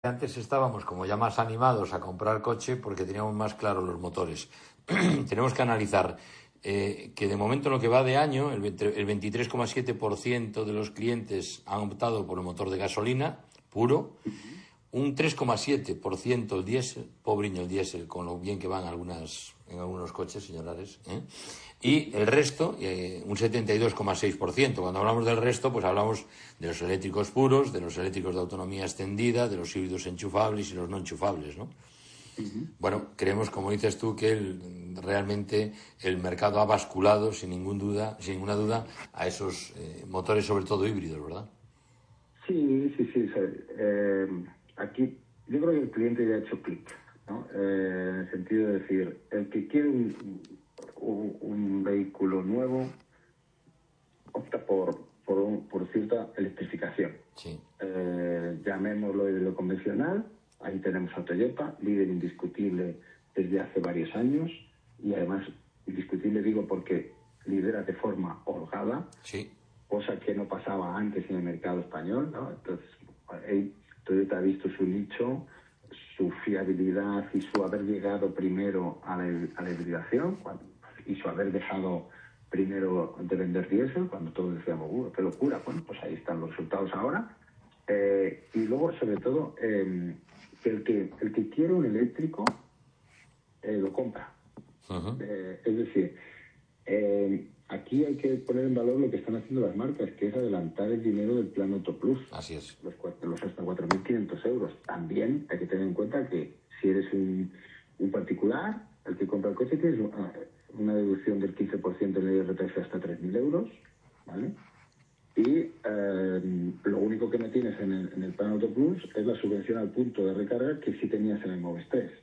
Antes estábamos como ya más animados a comprar coche porque teníamos más claros los motores. Tenemos que analizar que de momento en lo que va de año, el 23,7% de los clientes han optado por el motor de gasolina puro, un 3,7% el diésel, pobriño el diésel, con lo bien que van en algunos coches, señores, y el resto, un 72,6%. Cuando hablamos del resto, pues hablamos de los eléctricos puros, de los eléctricos de autonomía extendida, de los híbridos enchufables y los no enchufables, ¿no? Bueno, creemos, como dices tú, que realmente el mercado ha basculado sin ninguna duda a esos motores, sobre todo híbridos, ¿verdad? Sí. Aquí yo creo que el cliente ya ha hecho clic, ¿no? En el sentido de decir, el que quiere un vehículo nuevo opta por cierta electrificación. Sí. Llamémoslo de lo convencional. Ahí tenemos a Toyota, líder indiscutible desde hace varios años, y además indiscutible digo porque lidera de forma holgada, sí, cosa que no pasaba antes en el mercado español, ¿no? Entonces, Toyota ha visto su nicho, su fiabilidad y su haber llegado primero a la hibridación y su haber dejado primero de vender diésel, cuando todos decíamos, qué locura. Bueno, pues ahí están los resultados ahora. Y luego, sobre todo, que el que quiere un eléctrico lo compra. Es decir, aquí hay que poner en valor lo que están haciendo las marcas, que es adelantar el dinero del plan Auto Plus. Así es. Los hasta 4.500 euros. También hay que tener en cuenta que si eres un particular, el que compra el coche, tienes una deducción del 15% en el IRPF hasta 3.000 euros, ¿vale? Y lo único que no tienes en el plan Auto Plus es la subvención al punto de recarga que sí tenías en el Moves 3.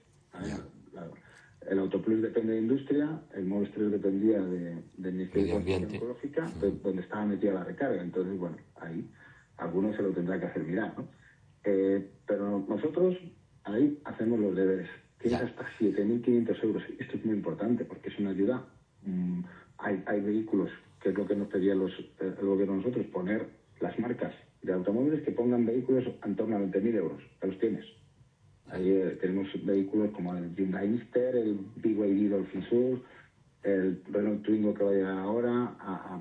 El Auto Plus depende de industria, el Moves 3 dependía del Ministerio de Transición Ecológica, donde estaba metida la recarga. Entonces, bueno, ahí algunos se lo tendrá que hacer mirar, ¿no? Pero nosotros ahí hacemos los deberes. Tienes hasta 7.500 euros. Esto es muy importante porque es una ayuda. Hay vehículos, que es lo que nos pedía el gobierno a nosotros, poner las marcas de automóviles que pongan vehículos en torno a 20.000 euros. Ya los tienes. Ahí tenemos vehículos como el Hyundai Mister, el BYD Dolphin Sur, el Renault Twingo que va a llegar ahora,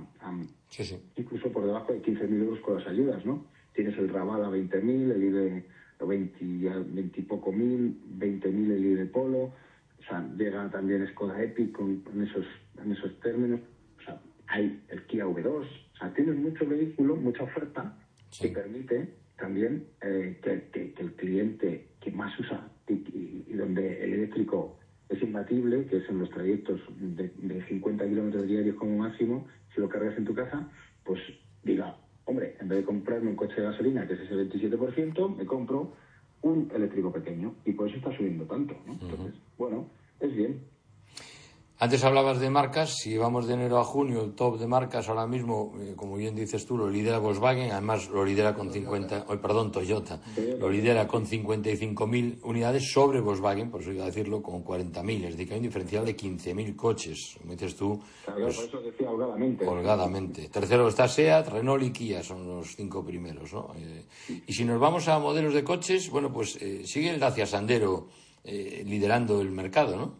incluso por debajo de 15.000 euros con las ayudas, ¿no? Tienes el Raval a 20.000, el ID 20 y poco mil, 20.000 el ID Polo, o sea, llega también Skoda Epic en esos términos, o sea, hay el Kia V2, o sea, tienes mucho vehículo, mucha oferta que permite también que el cliente que más usa y donde el eléctrico es imbatible, que es en los trayectos de 50 kilómetros diarios como máximo, si lo cargas en tu casa, pues diga, hombre, en vez de comprarme un coche de gasolina, que es ese 27%, me compro un eléctrico pequeño, y por eso está subiendo tanto, ¿no? Entonces, bueno, es bien. Antes hablabas de marcas. Si vamos de enero a junio, el top de marcas ahora mismo, como bien dices tú, lo lidera Volkswagen, además lo lidera con Toyota, lo lidera con 55.000 unidades sobre Volkswagen, por eso iba a decirlo, con 40.000, es decir, que hay un diferencial de 15.000 coches, como dices tú. Claro, pues, por eso decía holgadamente. Holgadamente. Tercero está SEAT, Renault y Kia, son los 5 primeros, ¿no? Y si nos vamos a modelos de coches, bueno, pues sigue el Dacia Sandero liderando el mercado, ¿no?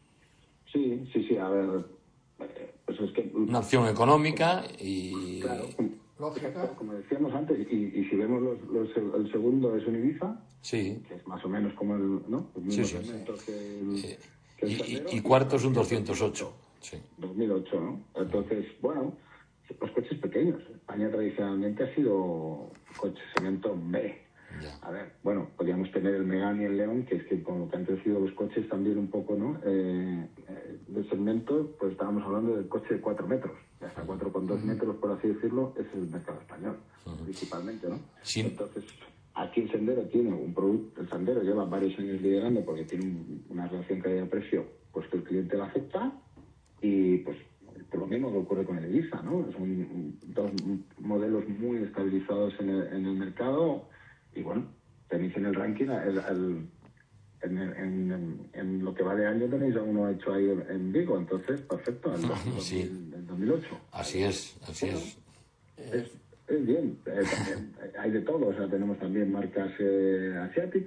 Sí, a ver, pues es que... Una opción económica y... Claro, lógica. Como decíamos antes, y si vemos el segundo es un Ibiza, sí, que es más o menos como el, ¿no? El mismo segmento que el Sandero, y cuarto es un 208. 2008, ¿no? Entonces, bueno, los coches pequeños. España tradicionalmente ha sido coche segmento B. A ver, bueno, podríamos tener el Megane y el León, que es que con lo que han crecido los coches también un poco, ¿no? De segmento, pues estábamos hablando del coche de 4 metros. Hasta 4,2 metros, por así decirlo, es el mercado español, principalmente, ¿no? Sí. Entonces, aquí el Sandero tiene un producto, el Sandero lleva varios años liderando porque tiene una relación calidad-precio, pues que el cliente la acepta, y pues por lo mismo que ocurre con el Ibiza, ¿no? Son dos modelos muy estabilizados en el mercado. Y bueno, tenéis en el ranking, en lo que va de año tenéis a uno hecho ahí en Vigo, entonces, perfecto, el 2008. Así es. Es Bien, también hay de todo, o sea, tenemos también marcas asiáticas.